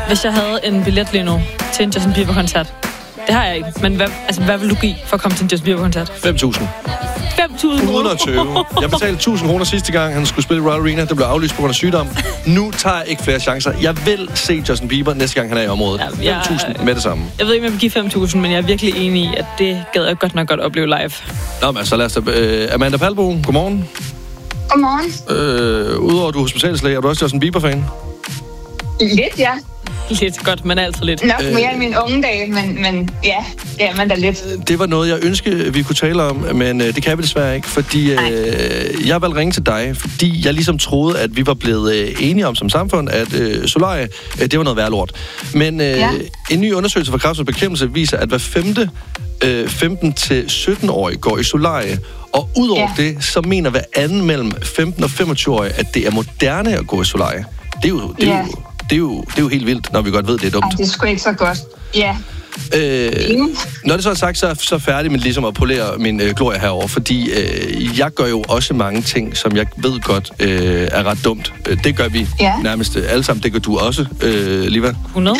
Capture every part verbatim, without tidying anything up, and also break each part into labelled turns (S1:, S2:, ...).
S1: Hvis jeg havde en billet lige nu til en Justin Bieber-koncert. Det har jeg ikke. Men hvad, altså, hvad vil du give for at komme til en Justin Bieber-koncert?
S2: fem tusind.
S1: fem tusind
S2: uden at tøve. Jeg betalte tusind kroner sidste gang, han skulle spille i Royal Arena. Det blev aflyst på grund af sygdom. Nu tager jeg ikke flere chancer. Jeg vil se Justin Bieber næste gang, han er i området. Ja, jeg, fem tusind med det samme.
S1: Jeg ved ikke, om jeg vil give fem tusind, men jeg er virkelig enig i, at det gad jeg godt nok godt opleve live.
S2: Nå, men så lad os da... Øh, Amanda Palbo, godmorgen.
S3: Godmorgen.
S2: Øh, Udover at du er hospitalslæge, er du også Justin Bieber-fan?
S3: Lidt, ja.
S1: Lidt godt, men altid lidt.
S3: Nok mere i mine unge dage, men, men ja, det er man da lidt.
S2: Det var noget, jeg ønskede, vi kunne tale om, men øh, det kan vi desværre ikke, fordi øh, jeg valgte ringe til dig, fordi jeg ligesom troede, at vi var blevet øh, enige om som samfund, at øh, solarie, øh, det var noget værre lort. Men øh, ja. En ny undersøgelse fra Kræftens Bekæmpelse viser, at hver femte øh, femten til sytten-årige går i solarie, og udover ja. det, så mener hver anden mellem femten og femogtyve-årige, at det er moderne at gå i solarie. Det er jo... Det er
S3: ja.
S2: jo Det er, jo, det er jo helt vildt, når vi godt ved, det er dumt.
S3: Ej, det er sgu ikke så godt. Ja.
S2: Øh, når det så er sagt, så er så færdig med ligesom at polere min øh, glorie herover, fordi øh, jeg gør jo også mange ting, som jeg ved godt øh, er ret dumt. Det gør vi
S3: ja.
S2: nærmest alle sammen. Det gør du også, øh, Liva.
S1: hundrede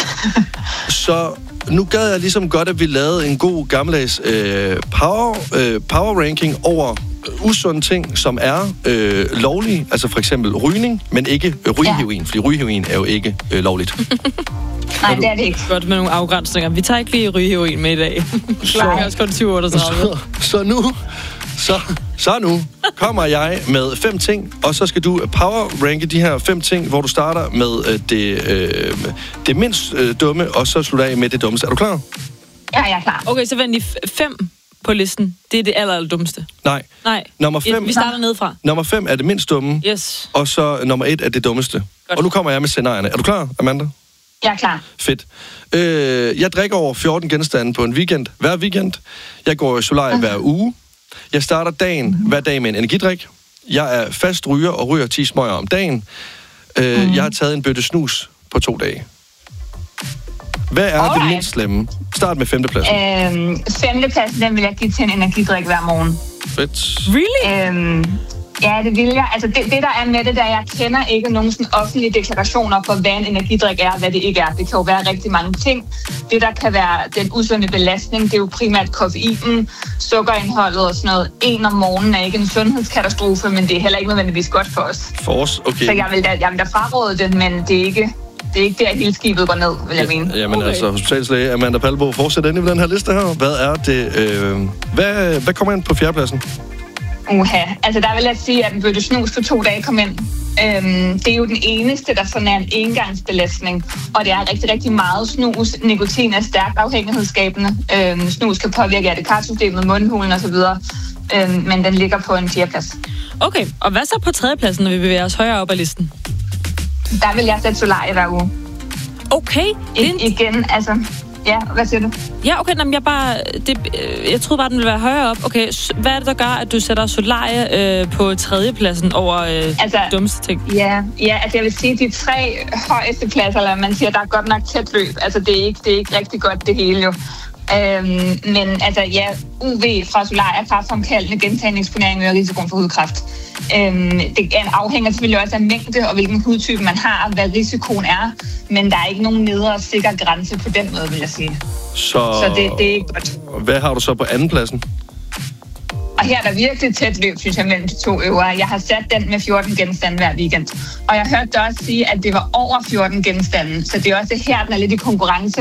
S2: Så nu gad jeg ligesom godt, at vi lavede en god gammeldags øh, power, øh, power ranking over usunde ting, som er øh, lovlige, altså for eksempel rygning, men ikke øh, rygeheroin, ja. fordi rygeheroin er jo ikke øh, lovligt.
S3: Nej, det er det ikke.
S1: Godt med nogle afgrænsninger. Vi tager ikke lige rygeheroin med i dag. Klokken er også kun tyve otteogtredive.
S2: Så, så nu, så, så nu kommer jeg med fem ting, og så skal du power-ranke de her fem ting, hvor du starter med øh, det, øh, det mindst øh, dumme, og så slutter af med det dummeste. Er du klar?
S3: Ja, jeg er klar.
S1: Okay, så vent lige fem på listen. Det er det aller, aller dummeste.
S2: Nej.
S1: Nej.
S2: Nummer fem,
S1: vi starter nedefra.
S2: Nummer fem er det mindst dumme.
S1: Yes.
S2: Og så nummer et er det dummeste. Godt. Og nu kommer jeg med scenarierne. Er du klar, Amanda?
S3: Jeg er klar.
S2: Fedt. Øh, jeg drikker over fjorten genstande på en weekend. Hver weekend. Jeg går i solarie uh-huh. hver uge. Jeg starter dagen uh-huh. hver dag med en energidrik. Jeg er fast ryger og ryger ti smøger om dagen. Øh, uh-huh. Jeg har taget en bøtte snus på to dage. Hvad er Alright. det mindst slemme? Start med femtepladsen.
S3: Øhm, femtepladsen, den vil jeg give til en energidrik hver morgen.
S2: Fedt.
S1: Really?
S3: Øhm, ja, det vil jeg. Altså, det, det der er med det, der jeg kender ikke nogen sådan offentlige deklarationer for, hvad en energidrik er, og hvad det ikke er. Det kan jo være rigtig mange ting. Det, der kan være den usunde belastning, det er jo primært koffeinen, sukkerindholdet og sådan noget. En om morgenen er ikke en sundhedskatastrofe, men det er heller ikke nødvendigvis godt for os.
S2: For os, okay.
S3: Så jeg vil da, jeg vil da fraråde det, men det er ikke... Det er ikke der, hele skibet går ned, vil jeg mene.
S2: Jamen
S1: okay.
S2: altså, hospitalslæge Amanda Palbo, fortsæt ind i den her liste her. Hvad er det? Øh, hvad, hvad kommer ind på fjerdepladsen?
S3: Uha, altså der vil jeg sige, at en bøtte snus på to dage kom ind. Øhm, det er jo den eneste, der sådan er en engangsbelastning, og det er rigtig, rigtig meget snus. Nikotin er stærkt afhængighedsskabende. Øhm, snus kan påvirke hjertekarsystemet, mundhulen osv., øhm, men den ligger på en fjerdeplads.
S1: Okay, og hvad så på tredjepladsen, når vi bevæger os højere op ad listen?
S3: Der vil jeg sætte solarie hver uge.
S1: Okay.
S3: I, igen, altså... Ja, hvad siger du?
S1: Ja, okay, jamen, jeg bare... Det, jeg troede bare, den ville være højere op. Okay, hvad er det, der gør, at du sætter solarie øh, på tredjepladsen over øh, altså, dummeste ting?
S3: Ja, ja, altså jeg vil sige, de tre højeste pladser, eller man siger, der er godt nok tæt løb. Altså det er ikke, det er ikke rigtig godt, det hele jo. Øhm, men altså ja, U V fra solarie er kræftfremkaldende, gentagen eksponering øger risikoen for hudkræft. Øhm, det afhænger selvfølgelig også af mængde og hvilken hudtype man har, hvad risikoen er, men der er ikke nogen nedre og sikker grænse på den måde, vil jeg sige.
S2: Så,
S3: så det, det er ikke godt.
S2: Hvad har du så på andenpladsen?
S3: Og her er der virkelig tæt løb, synes jeg, mellem de to øvre. Jeg har sat den med fjorten genstande hver weekend. Og jeg hørte dig også sige, at det var over fjorten genstande, så det er også her, den er lidt i konkurrence